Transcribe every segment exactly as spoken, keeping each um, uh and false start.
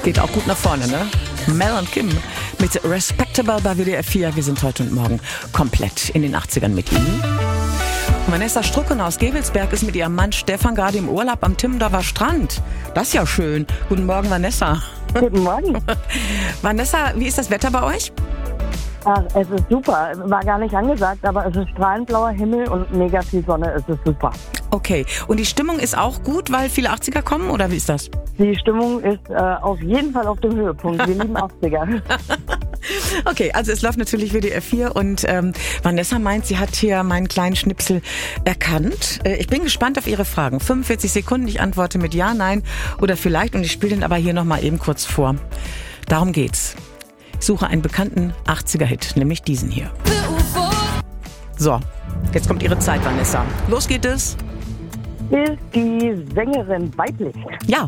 Geht auch gut nach vorne, ne? Mel und Kim mit Respectable bei W D R vier. Wir sind heute und morgen komplett in den achtzigern mit Ihnen. Vanessa Strucken aus Gevelsberg ist mit ihrem Mann Stefan gerade im Urlaub am Timmendorfer Strand. Das ist ja schön. Guten Morgen, Vanessa. Guten Morgen. Vanessa, wie ist das Wetter bei euch? Ach, es ist super. War gar nicht angesagt, aber es ist strahlend blauer Himmel und mega viel Sonne. Es ist super. Okay. Und die Stimmung ist auch gut, weil viele achtziger kommen, oder wie ist das? Die Stimmung ist äh, auf jeden Fall auf dem Höhepunkt. Wir lieben achtziger. Okay, also es läuft natürlich W D R vier und ähm, Vanessa meint, sie hat hier meinen kleinen Schnipsel erkannt. Äh, ich bin gespannt auf Ihre Fragen. fünfundvierzig Sekunden, ich antworte mit Ja, Nein oder vielleicht und ich spiele den aber hier nochmal eben kurz vor. Darum geht's. Ich suche einen bekannten achtziger-Hit, nämlich diesen hier. So, jetzt kommt Ihre Zeit, Vanessa. Los geht es. Ist die Sängerin weiblich? Ja.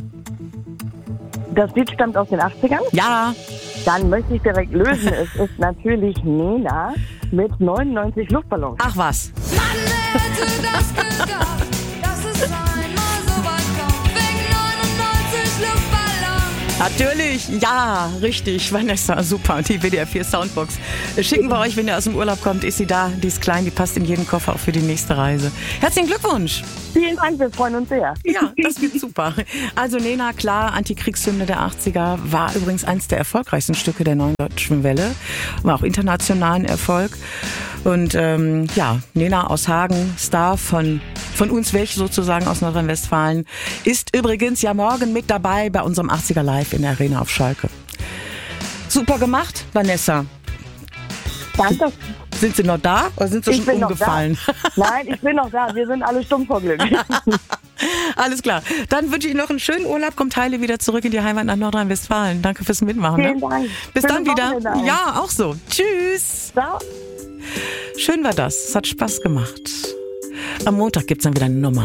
Das Lied stammt aus den achtzigern? Ja. Dann möchte ich direkt lösen. Es ist natürlich Nena mit neunundneunzig Luftballons. Ach was. Man hätte das gedacht, dass es einmal so weit kommt, wegen neunundneunzig Luftballons. Natürlich, ja, richtig, Vanessa, super. Die W D R vier Soundbox schicken wir euch, wenn ihr aus dem Urlaub kommt, ist sie da, die ist klein, die passt in jeden Koffer auch für die nächste Reise. Herzlichen Glückwunsch. Vielen Dank, wir freuen uns sehr. Ja, das wird super. Also Nena, klar, Antikriegshymne der achtziger, war übrigens eines der erfolgreichsten Stücke der Neuen Deutschen Welle, war auch internationalen Erfolg. Und ähm, ja, Nena aus Hagen, Star von, von uns weg sozusagen aus Nordrhein-Westfalen, ist übrigens ja morgen mit dabei bei unserem achtziger Live in der Arena auf Schalke. Super gemacht, Vanessa. Danke. Sind Sie noch da oder sind Sie Ich schon bin noch umgefallen? da. Nein, ich bin noch da. Wir sind alle stumm vor Glück. Alles klar. Dann wünsche ich Ihnen noch einen schönen Urlaub. Kommt heile wieder zurück in die Heimat nach Nordrhein-Westfalen. Danke fürs Mitmachen. Vielen Ne? Dank. Bis Schöne dann wieder. Wochenende. Ja, auch so. Tschüss. Ciao. Schön war das. Es hat Spaß gemacht. Am Montag gibt es dann wieder eine Nummer.